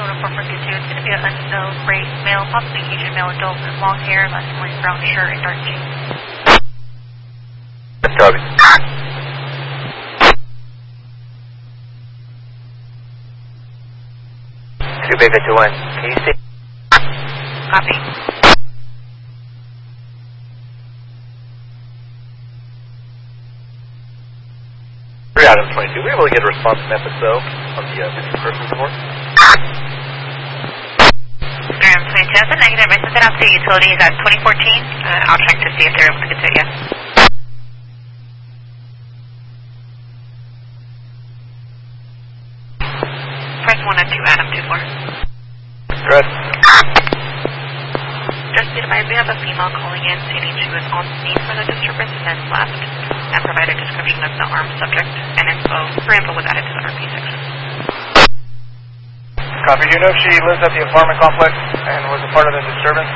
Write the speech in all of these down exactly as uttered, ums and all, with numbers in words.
Total four four two two. It's going to be an unknown race male, possibly Asian male adult with long hair, less white, brown shirt, and dark jeans. Copy. two Bay Victor one. Can you see? Copy. three Adam twenty-two. Were you able to get a response from F S O on the uh, missing person report? Adam twenty-two. That's a negative. I sent it out to utilities at twenty fourteen. Uh, I'll check to see if they're able to get to it yet. Press one and two, Adam two four. Press. Just be advised, we have a female calling in stating she was on scene for the disturbance and then left and provided a description of the armed subject and info. Her info was added to the R P section. Copy. Do you know if she lives at the apartment complex and was a part of the disturbance?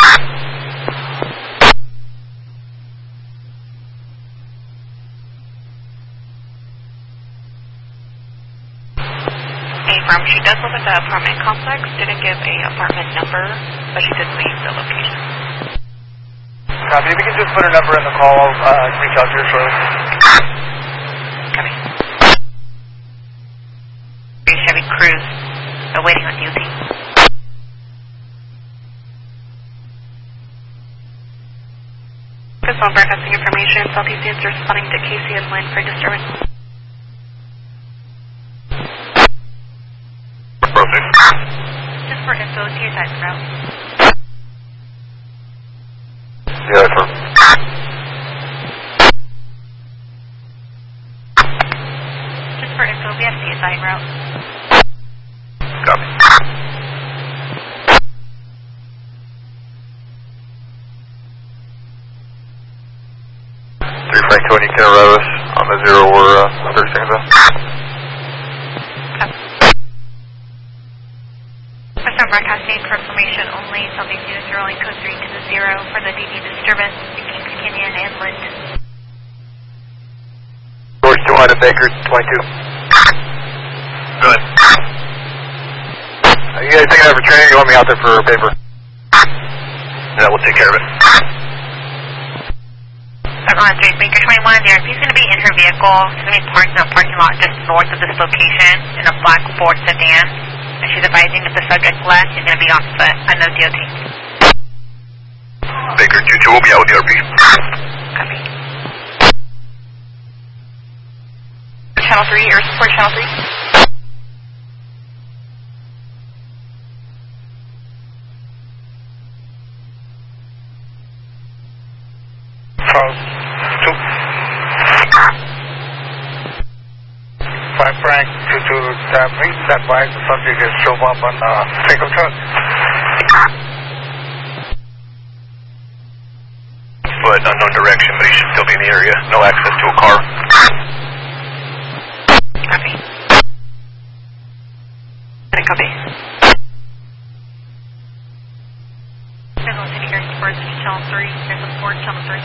Affirm. She does live at the apartment complex. Didn't give a apartment number, but she did leave the location. Copy. If you can just put her number in the call, I'll uh, reach out to her shortly. Copy. Chevy Cruise, awaiting on duty. This phone broadcasting information. Southeast is responding to Casey and Lynn for disturbance. Just for info, to your side route. Yeah, that's her. Just for info, we have C S I en route. Copy. three Frank Tony, can arrive us on the zero we're uh, searching the. Broadcasting for information only. Southeast Unit zero link code three to the zero for the D D disturbance in Kings Canyon and Lind. George two hundred Baker twenty-two. Good. Uh, you guys taking over training? You want me out there for a paper? Yeah, we'll take care of it. seven one three Baker twenty-one. The R P is going to be in her vehicle. She's going to be parked in a parking lot just north of this location in a black Ford sedan. And she's advising if the subject left, she's going to be on foot. I know D O T. Baker two two will be out with the R P. Copy. Channel three, air support channel three. Charles two. Five Frank two two tab three. Stand by. The subject is show up on uh, pickup truck. But unknown direction, but he should still be in the area. No access to a car. Copy. Copy. Channel City Air Support channel three. Air Support channel three.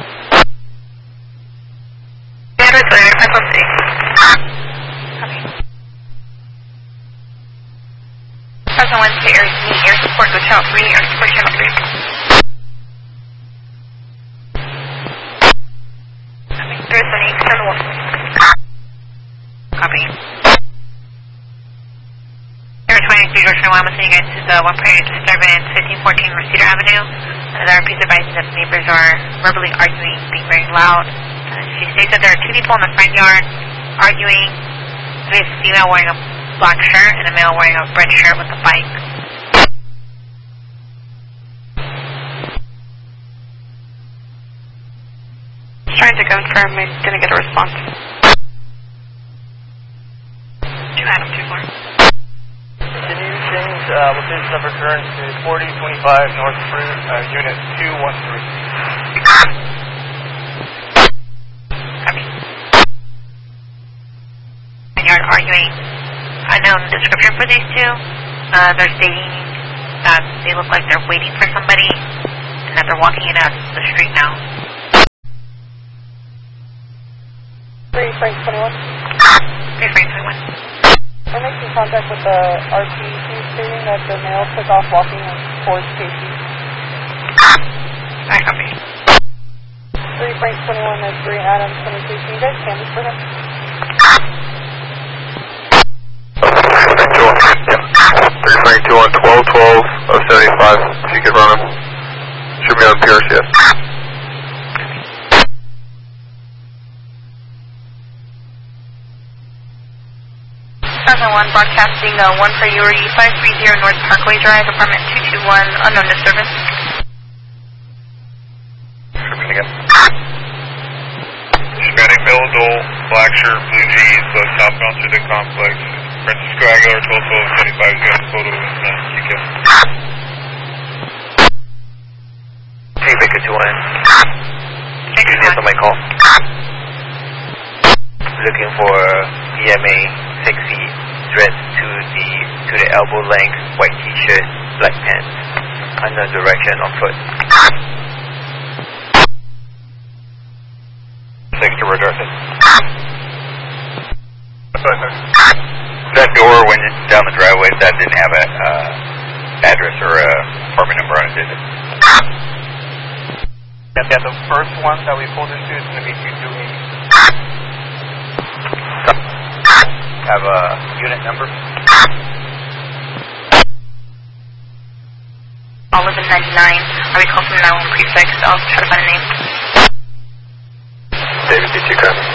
Air Support City. Copy. Present Wednesday, Air, air Support go channel three. Air Support channel three. Copy. There's an external one. Copy. Air twenty-three, George twenty-one, I'm sending you guys to the one prior disturbance, fifteen fourteen Cedar Avenue. Uh, the R P is advising that the neighbors are verbally arguing, being very loud. Uh, she states that there are two people in the front yard arguing. There's a female wearing a black shirt and a male wearing a red shirt with a bike. Trying to confirm, I didn't get a response. Two Adam two four. Continue change uh, location of occurrence to forty twenty-five North Fruit, uh, Unit two one three. Copy. And you're arguing unknown description for these two. Uh, they're stating that they look like they're waiting for somebody and that they're walking in out the street now. three Frank twenty-one. three Frank twenty-one. I'm making contact with the R P. indicating that the male took off walking towards Casey. I copy. three Frank twenty-one and three Adam twenty-two. Can you guys canvas for him? three Frank two one, twelve twelve of seventy-five. If you could run him. Shoot me on P R C S. Sergeant one, broadcasting uh, one priority five three zero North Parkway Drive, apartment two two one, unknown disturbance. Shoot me again. Hispanic male adult, black shirt, blue jeans, uh, southbound to the complex. Francisco Aguilar, twelve twelve seventy-five, you got a photo in uh, Q K. Hey, Baker two one. Baker two one. On my call. Looking for E M A sexy dress to the to the elbow length, white t-shirt, black pants, under direction on foot. Six to reverse it. That door when you're down the driveway, that didn't have a uh, address or a apartment number on it, did it? Yeah, yeah, the first one that we pulled into is going to be two two eight. Have a unit number? eleven ninety-nine. Are we called from nine one one prefix? I'll try to find a name. David, did you come?